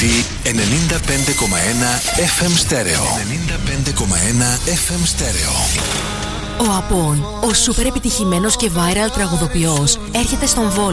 Κρήτη 95,1 FM Stereo. 95,1 FM Stereo. Ο Απόν, ο σούπερ επιτυχημένος και viral τραγουδοποιός, έρχεται στον Βόλο